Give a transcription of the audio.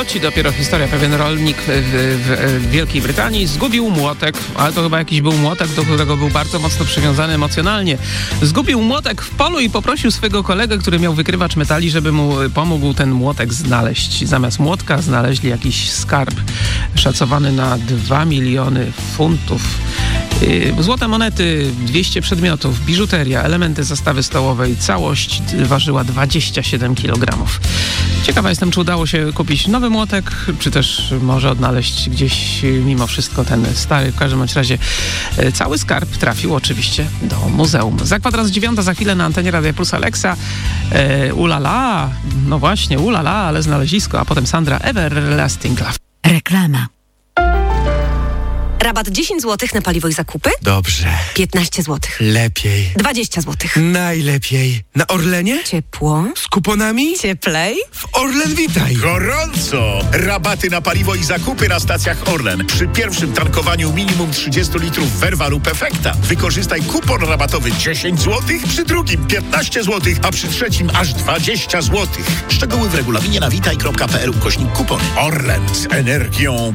To ci dopiero historia. Pewien rolnik w Wielkiej Brytanii zgubił młotek, ale to chyba jakiś był młotek, do którego był bardzo mocno przywiązany emocjonalnie. Zgubił młotek w polu i poprosił swojego kolegę, który miał wykrywacz metali, żeby mu pomógł ten młotek znaleźć. Zamiast młotka znaleźli jakiś skarb szacowany na 2 miliony funtów. Złote monety, 200 przedmiotów, biżuteria, elementy zastawy stołowej. Całość ważyła 27 kg. Ciekawa jestem, czy udało się kupić nowy młotek, czy też może odnaleźć gdzieś mimo wszystko ten stary. W każdym bądź razie cały skarb trafił oczywiście do muzeum. Za 8:45 za chwilę na antenie Radia Plus Alexa. Ulala, no właśnie, ulala, ale znalezisko, a potem Sandra Everlasting Love. Reklama. Rabat 10 zł na paliwo i zakupy? Dobrze. 15 zł. Lepiej. 20 zł. Najlepiej. Na Orlenie? Ciepło. Z kuponami? Cieplej. W Orlen Witaj. Gorąco! Rabaty na paliwo i zakupy na stacjach Orlen. Przy pierwszym tankowaniu minimum 30 litrów Verva lub Efekta. Wykorzystaj kupon rabatowy 10 zł, przy drugim 15 zł, a przy trzecim aż 20 zł. Szczegóły w regulaminie na witaj.pl/kupon. Orlen z energią